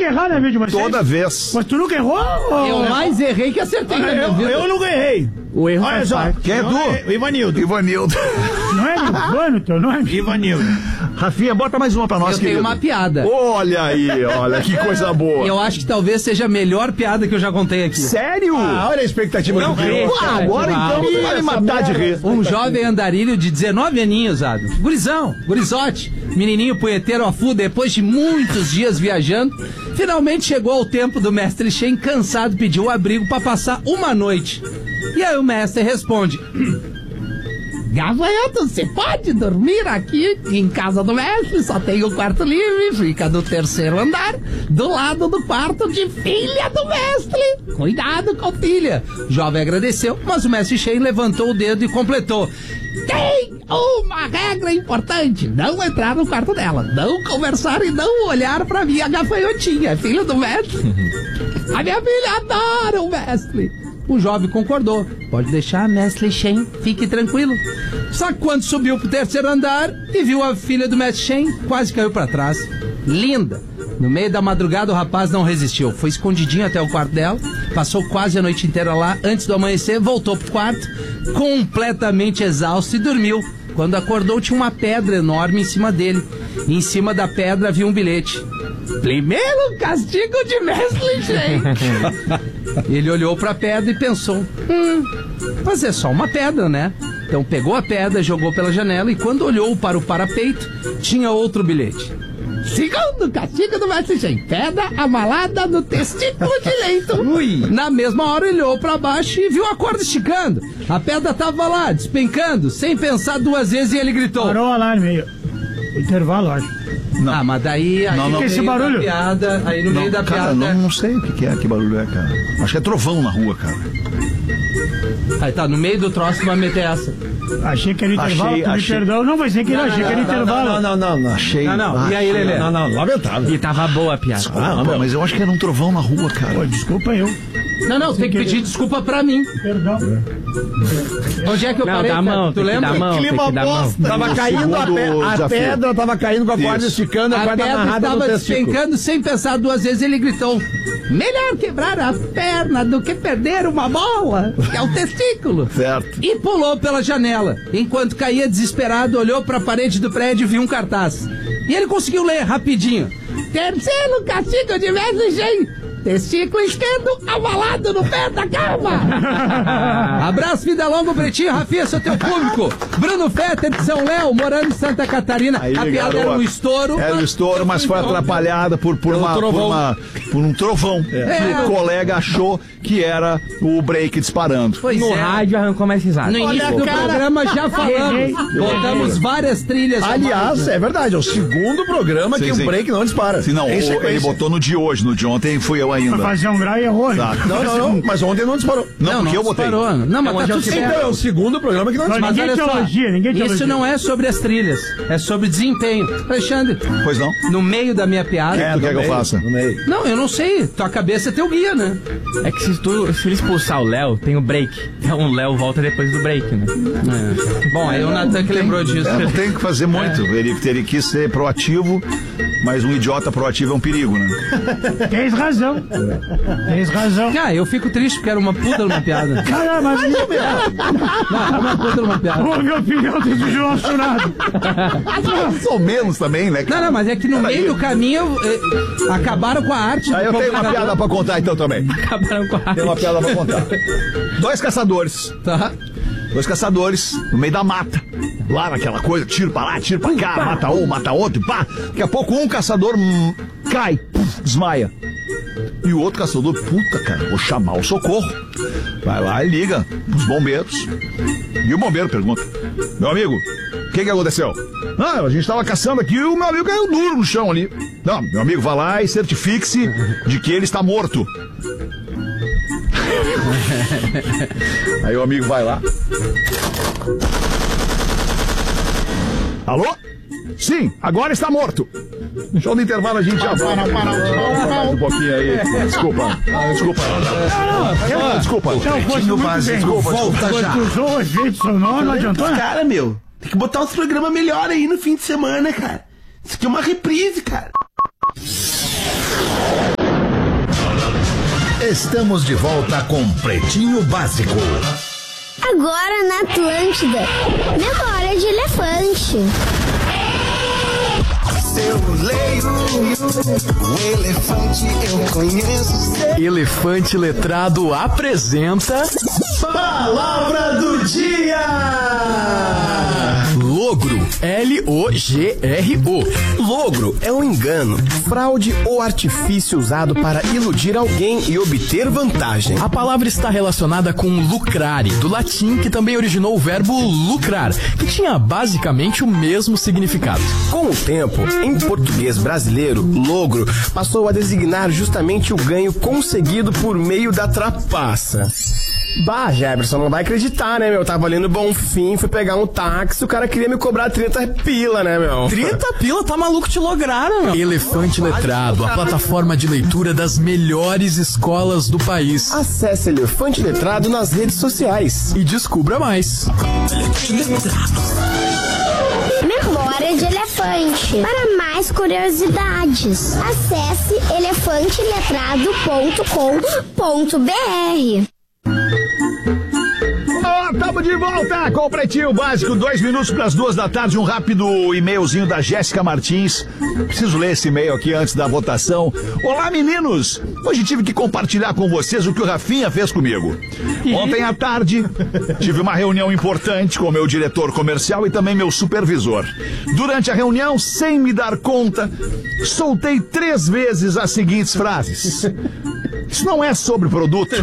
errar, né, vídeo? Toda vez. Mas tu nunca errou? Eu mais errei que acertei. Eu nunca errei. O erro Olha só. Quem é tu? Ivanildo. Não é Nilvano teu nome? Ivanildo. Rafinha, bota mais uma pra nós, querido. Eu tenho uma piada. Olha aí, olha, que coisa boa. Eu acho que talvez seja a melhor piada que eu já contei aqui. Sério? Olha a expectativa. Não, agora então tu vai me matar de rir. Um jovem andarilho de 19 aninhos, gurizão, gurizote, menininho punheteiro a full, depois de muitos dias viajando, finalmente chegou ao tempo do mestre Shen, cansado, pediu um abrigo pra passar uma noite. E aí o mestre responde: gafanhoto, você pode dormir aqui em casa do mestre, só tem um quarto livre, fica no 3º andar, do lado do quarto de filha do mestre. Cuidado com filha. O jovem agradeceu, mas o mestre Shen levantou o dedo e completou: tem uma regra importante, não entrar no quarto dela, não conversar e não olhar pra minha gafanhotinha, filho do mestre. A minha filha adora o mestre. O jovem concordou. Pode deixar, mestre Shen, fique tranquilo. Só que quando subiu pro 3º andar e viu a filha do mestre Shen, quase caiu pra trás. Linda. No meio da madrugada o rapaz não resistiu. Foi escondidinho até o quarto dela, passou quase a noite inteira lá. Antes do amanhecer, voltou pro quarto, completamente exausto, e dormiu. Quando acordou, tinha uma pedra enorme em cima dele. E em cima da pedra havia um bilhete: primeiro castigo de mestre Shen. Ele olhou pra pedra e pensou: mas é só uma pedra, né? Então pegou a pedra, jogou pela janela, e quando olhou para o parapeito, tinha outro bilhete: segundo castigo do mestre Shen, pedra amalada no testículo direito. Na mesma hora ele olhou pra baixo e viu a corda esticando. A pedra tava lá, despencando. Sem pensar duas vezes, e ele gritou: parou o alarme, intervalo, acho. Não. Ah, mas daí aí não, esse barulho? Piada, aí no meio da cara, piada. Não sei o que é, que barulho é, cara. Acho que é trovão na rua, cara. Aí tá, no meio do troço vai meter essa. Achei que era intervalo, perdão. Não, vai ser que achei que era intervalo. Não, achei. Não. E aí, Lelê? Não, lamentável. E tava boa a piada. Desculpa, mas eu acho que era um trovão na rua, cara. Pô, desculpa eu. Não, tem que pedir desculpa pra mim. Perdão. Onde é que eu parei? Dá mão, tu lembra? Clima bosta. Tava caindo a pedra, tava caindo com a corda esticando, a corda amarrada no testículo. A pedra estava despencando, sem pensar duas vezes, ele gritou: melhor quebrar a perna do que perder uma bola, que é o testículo. Certo. E pulou pela janela. Enquanto caía desesperado, olhou pra parede do prédio e viu um cartaz. E ele conseguiu ler rapidinho: terceiro castigo de mestre Shen, testículo esquerdo avalado no pé da cama. Abraço, vida longa, Pretinho, Rafinha, sou teu público. Bruno Fetter de São Léo, morando em Santa Catarina. Aí, a piada era um estouro. Era um estouro, mas foi atrapalhada por um trovão. Que o colega achou que era o break disparando. Pois no rádio arrancou mais risada. No início do programa já falamos. Botamos várias trilhas. Aliás, é verdade, é o segundo programa que o break não dispara. Não, ele botou no de hoje, no de ontem fui eu ainda. Pra fazer um grau e errou. Não, mas ontem não disparou. Não, porque eu botei. Não, mas tá tudo certo. Então é o segundo programa que não dispara. Ninguém te elogia, Isso não é sobre as trilhas, é sobre desempenho. Alexandre. Pois não? No meio da minha piada. O que tu quer que eu faça? No meio. Não, eu não sei. Tua cabeça é teu guia, né? É que se ele expulsar o Léo, tem o break. Então o Léo volta depois do break, né? Bom, aí o Natan que lembrou disso. Não tem que fazer muito. Ele quis ser proativo, mas um idiota proativo é um perigo, né? Tens razão. Ah, eu fico triste porque era uma puta numa piada. Caramba, mas Não, era uma puta numa piada. Ô, minha opinião tem de relacionado. Mais ou menos também, né? Não, mas é que no meio do caminho acabaram com a arte. Aí eu tenho uma piada pra contar então também. Acabaram com a arte. Tem uma piada pra contar. Dois caçadores. Tá. Dois caçadores no meio da mata. Lá naquela coisa, tiro pra lá, tiro pra cá, mata um, mata outro, e pá. Daqui a pouco um caçador cai, desmaia. E o outro caçador, puta, cara, vou chamar o socorro. Vai lá e liga os bombeiros. E o bombeiro pergunta: meu amigo, o que aconteceu? Ah, a gente tava caçando aqui e o meu amigo caiu duro no chão ali. Não, meu amigo, vá lá e certifique-se de que ele está morto. Aí o amigo vai lá. Alô? Sim, agora está morto. No show do intervalo a gente já vai. Para um pouquinho aí. Desculpa. Desculpa. Pretinho Básico volta já. Tu usou os vídeos, não adiantou nada. Cara, meu, tem que botar uns programas melhor aí no fim de semana, cara. Isso aqui é uma reprise, cara. Estamos de volta com Pretinho Básico. Agora na Atlântida, memória de elefante. Eu leio o elefante, eu conheço. Elefante Letrado apresenta Palavra do Dia. Logro, L-O-G-R-O. Logro é um engano, fraude ou artifício usado para iludir alguém e obter vantagem. A palavra está relacionada com lucrare, do latim, que também originou o verbo lucrar, que tinha basicamente o mesmo significado. Com o tempo, em português brasileiro, logro passou a designar justamente o ganho conseguido por meio da trapaça. Bah, Jefferson, não vai acreditar, né, meu? Eu tava ali no Bonfim, fui pegar um táxi, o cara queria me cobrar 30 pila, né, meu? 30 pila? Tá maluco, te lograram, meu. Elefante Letrado, a plataforma de leitura das melhores escolas do país. Acesse Elefante Letrado nas redes sociais e descubra mais. Memória de elefante. Para mais curiosidades, acesse elefanteletrado.com.br. Estamos de volta com o Pretinho Básico, 2 minutos para as 2 da tarde, um rápido e-mailzinho da Jéssica Martins. Preciso ler esse e-mail aqui antes da votação. Olá, meninos! Hoje tive que compartilhar com vocês o que o Rafinha fez comigo. Ontem à tarde, tive uma reunião importante com o meu diretor comercial e também meu supervisor. Durante a reunião, sem me dar conta, soltei 3 vezes as seguintes frases. Isso não é sobre produto.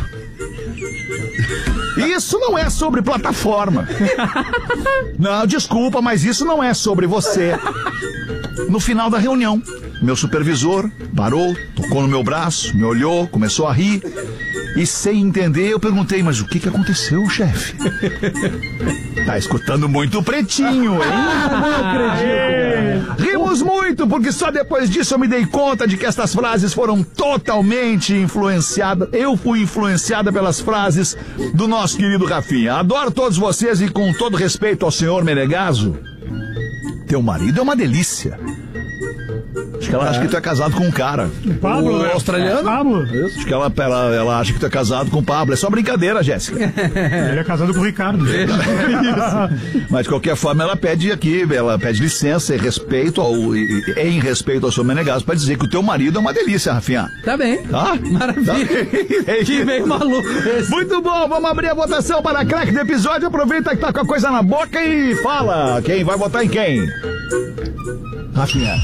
Isso não é sobre plataforma. Não, desculpa, mas isso não é sobre você. No final da reunião, meu supervisor parou, tocou no meu braço, me olhou, começou a rir. E sem entender, eu perguntei, mas o que aconteceu, chefe? Tá escutando muito o Pretinho, hein? Não acredito. Rimos muito, porque só depois disso eu me dei conta de que estas frases foram totalmente influenciadas. Eu fui influenciada pelas frases do nosso querido Rafinha. Adoro todos vocês e com todo respeito ao senhor Menegaso, teu marido é uma delícia. Acho que ela acha que tu é casado com um cara. O Pablo? O australiano? Pablo? Acho que ela acha que tu é casado com o Pablo. É só brincadeira, Jéssica. Ele é casado com o Ricardo. Mas de qualquer forma, ela pede licença e respeito em respeito ao seu Menegaso pra dizer que o teu marido é uma delícia, Rafinha. Tá bem. Tá? Maravilha. Tá. Que meio maluco esse. Muito bom, vamos abrir a votação para a craque do episódio. Aproveita que tá com a coisa na boca e fala. Quem vai votar em quem? Rafinha.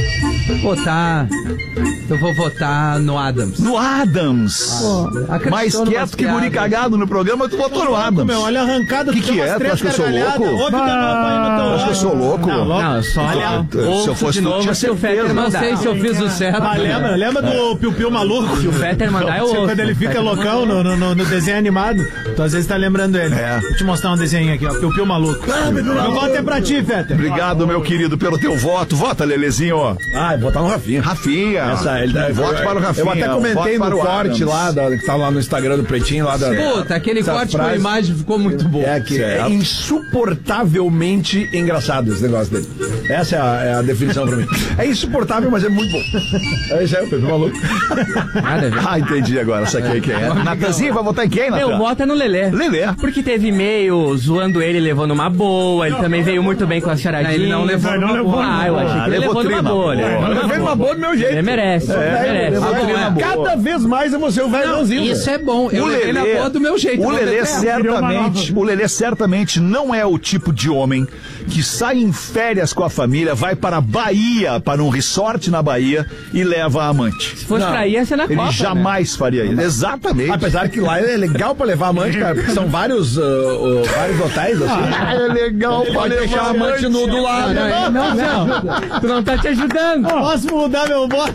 Eu vou votar no Adams. No Adams? Mais quieto que guri cagado no programa, tu votou no Adams. Meu, olha a arrancada. Que é? Tu acha que eu sou louco? Acho que eu sou louco? Não, só se eu fosse de novo, se o Fetter Não mandar. sei se eu fiz o certo. Lembra do Piu Piu maluco? Se o Fetter mandar, eu ouço. Quando ele fica loucão no desenho animado, tu às vezes tá lembrando ele. Vou te mostrar um desenho aqui, ó. Piu Piu maluco. Meu voto é pra ti, Fetter. Obrigado, meu querido, pelo teu voto. Vota, Lelezinho, ó. Votar no Rafinha. Rafinha. Voto para o Rafinha. Eu até comentei no corte lá, que tava lá no Instagram do Pretinho, lá da... Puta, aquele corte com a imagem ficou muito bom. É insuportavelmente engraçado esse negócio dele. Essa é a definição pra mim. É insuportável, mas é muito bom. Esse é o Pepe maluco. Entendi agora. Saquei quem é. Natanzinho vai votar em quem, Natan? Meu voto é no Lelê. Lelê. Porque teve e-mail zoando ele, levou numa boa. Ele também veio muito bem com as charadinhas. Ele não levou numa boa. Eu achei que ele levou numa boa. Ele levou numa boa do meu jeito. Ele merece. Cada vez mais é você o velhãozinho. Isso é bom. Eu levei na boa do meu jeito. O Lelê certamente não é o tipo de homem que sai em férias com a família, vai para a Bahia, para um resort na Bahia e leva a amante. Se fosse pra ir, ia ser na Copa. Ele jamais faria isso. Exatamente. Apesar que lá é legal pra levar amante, cara, porque são vários hotéis assim. É legal pra deixar a amante do lado. Não. Tu não tá te ajudando. Posso mudar meu voto?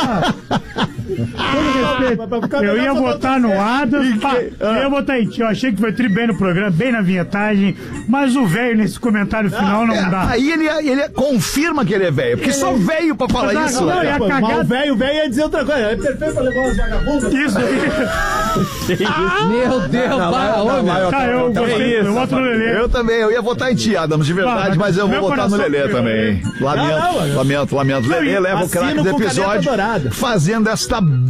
Eu ia votar no Adams. Eu ia votar em ti. Eu achei que foi bem no programa, bem na vinhetagem. Mas o velho nesse comentário final não dá. Aí ele confirma que ele é velho, porque só veio pra falar isso. Não, e a cagada... O velho ia dizer outra coisa. É perfeito pra levar umas vagabundas. Isso aí. Meu Deus, eu voto no Lelê. Eu também, eu ia votar em ti, Adams, de verdade, mas eu vou votar no Lelê também. Lamento. Lelê leva o craque do episódio fazendo esta